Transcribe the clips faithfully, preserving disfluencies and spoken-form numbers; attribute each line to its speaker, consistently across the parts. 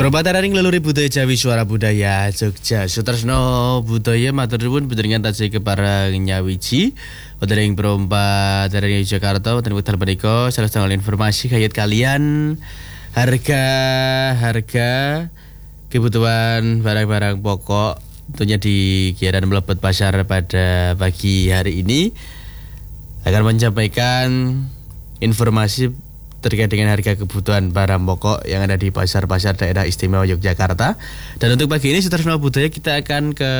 Speaker 1: Perbataraning leluhur budaya Jawi Suara Budaya Jogja Sutresno budaya matur nuwun panjenengan tansah kepareng nyawiji wonten ing perompat dari Jakarta wonten wekdal menika salah setunggal informasi kait kalian harga-harga kebutuhan barang-barang pokok tentunya di Kiaran Mlebet Pasar pada pagi hari ini akan menyampaikan informasi terkait dengan harga kebutuhan barang pokok yang ada di pasar-pasar daerah istimewa Yogyakarta. Dan untuk pagi ini Sutresno Budaya kita akan ke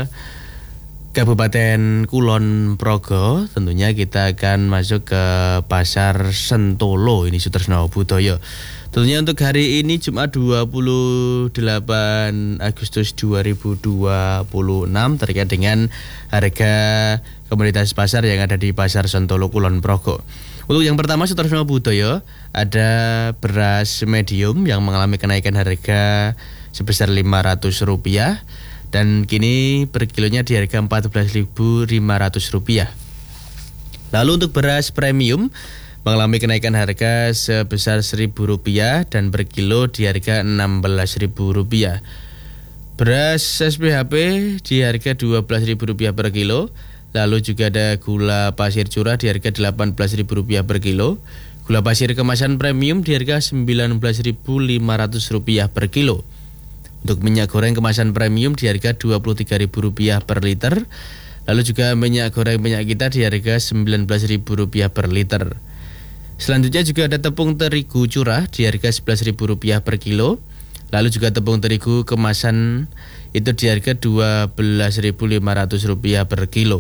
Speaker 1: Kabupaten Kulon Progo. Tentunya kita akan masuk ke Pasar Sentolo ini Sutresno Budaya. Tentunya untuk hari ini Jumat dua puluh delapan Agustus dua ribu dua puluh enam terkait dengan harga komoditas pasar yang ada di Pasar Sentolo Kulon Progo. Untuk yang pertama Sutresno Budaya ada beras medium yang mengalami kenaikan harga sebesar lima ratus rupiah dan kini per kilonya di harga empat belas ribu lima ratus rupiah. Lalu untuk beras premium mengalami kenaikan harga sebesar seribu rupiah dan per kilo di harga enam belas ribu rupiah. Beras S P H P di harga dua belas ribu rupiah per kilo. Lalu juga ada gula pasir curah di harga delapan belas ribu rupiah per kilo. Gula pasir kemasan premium di harga sembilan belas ribu lima ratus rupiah per kilo. Untuk minyak goreng kemasan premium di harga dua puluh tiga ribu rupiah per liter. Lalu juga minyak goreng minyak kita di harga sembilan belas ribu rupiah per liter. Selanjutnya juga ada tepung terigu curah di harga sebelas ribu rupiah per kilo. Lalu juga tepung terigu kemasan itu di harga dua belas ribu lima ratus rupiah per kilo.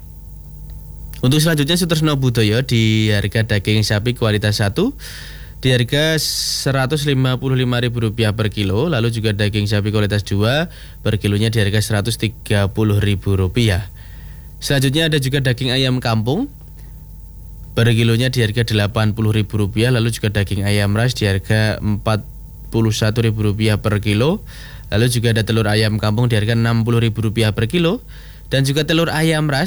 Speaker 1: Untuk selanjutnya Sutresno Budaya di harga daging sapi kualitas satu di harga seratus lima puluh lima ribu rupiah per kilo. Lalu juga daging sapi kualitas dua per kilonya di harga seratus tiga puluh ribu rupiah. Selanjutnya ada juga daging ayam kampung per kilonya di harga delapan puluh ribu rupiah. Lalu juga daging ayam ras di harga empat puluh satu ribu rupiah per kilo. Lalu juga ada telur ayam kampung di harga enam puluh ribu rupiah per kilo. Dan juga telur ayam ras